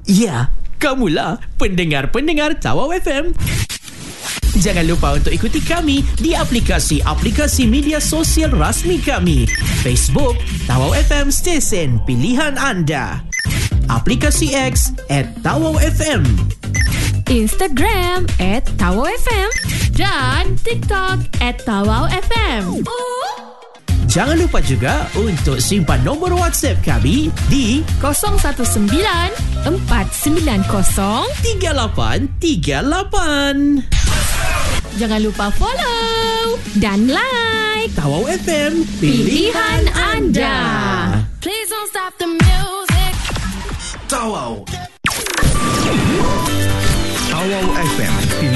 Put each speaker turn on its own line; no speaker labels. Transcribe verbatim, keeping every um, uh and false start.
Ya, kamulah pendengar-pendengar Tawau F M. Jangan lupa untuk ikuti kami di aplikasi-aplikasi media sosial rasmi kami. Facebook, Tawau F M Stesen Pilihan Anda. Aplikasi X at Tawau F M.
Instagram at Tawau F M. Dan TikTok at Tawau F M.
Jangan lupa juga untuk simpan nombor WhatsApp kami di
kosong satu sembilan empat sembilan kosong
tiga lapan tiga lapan.
Jangan lupa follow dan like
Tawau F M,
pilihan anda.
Please don't stop the music.
Tawau Tawau F M.